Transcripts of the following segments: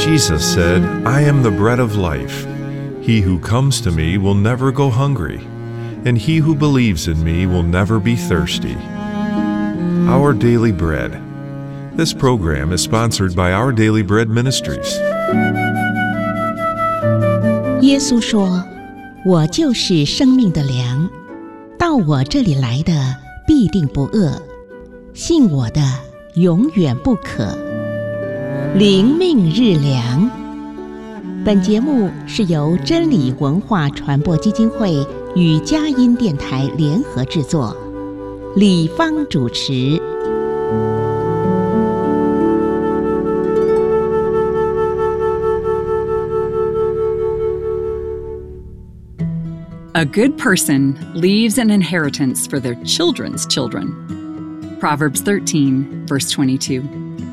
Jesus said, "I am the bread of life. He who comes to me will never go hungry, and he who believes in me will never be thirsty." Our Daily Bread. This program is sponsored by Our Daily Bread Ministries. 耶稣说：“我就是生命的粮，到我这里来的必定不饿，信我的永远不渴。”灵命日粮。本节目是由真理文化传播基金会与佳音电台联合制作，李芳主持。 A good person leaves an inheritance for their children's children. Proverbs 13, verse 22.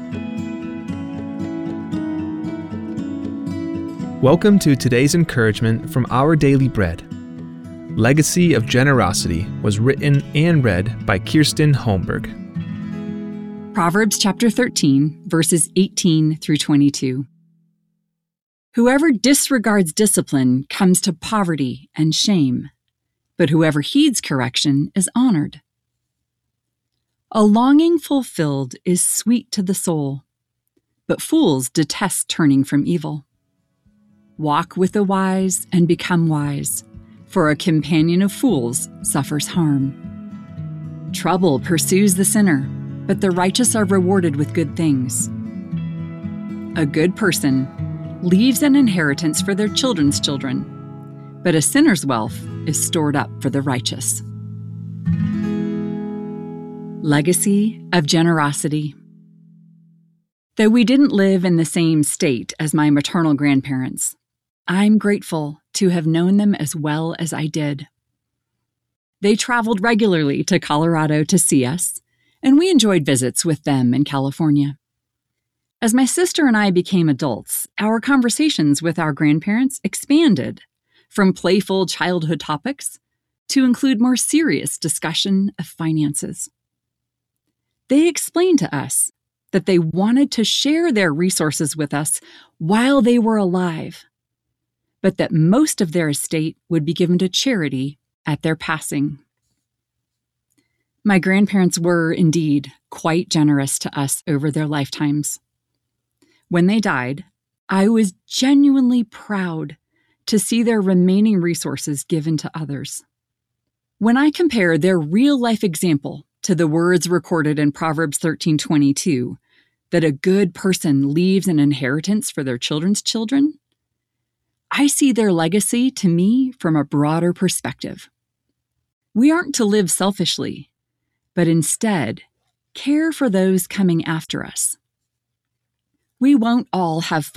Welcome to today's encouragement from Our Daily Bread. Legacy of Generosity was written and read by Kirsten Holmberg. Proverbs chapter 13, verses 18 through 22. Whoever disregards discipline comes to poverty and shame, but whoever heeds correction is honored. A longing fulfilled is sweet to the soul, but fools detest turning from evil. Walk with the wise and become wise, for a companion of fools suffers harm. Trouble pursues the sinner, but the righteous are rewarded with good things. A good person leaves an inheritance for their children's children, but a sinner's wealth is stored up for the righteous. Legacy of Generosity. Though we didn't live in the same state as my maternal grandparents, I'm grateful to have known them as well as I did. They traveled regularly to Colorado to see us, and we enjoyed visits with them in California. As my sister and I became adults, our conversations with our grandparents expanded from playful childhood topics to include more serious discussion of finances. They explained to us that they wanted to share their resources with us while they were alive, but that most of their estate would be given to charity at their passing. My grandparents were, indeed, quite generous to us over their lifetimes. When they died, I was genuinely proud to see their remaining resources given to others. When I compare their real-life example to the words recorded in Proverbs 13:22, that a good person leaves an inheritance for their children's children, I see their legacy to me from a broader perspective. We aren't to live selfishly, but instead care for those coming after us. We won't all have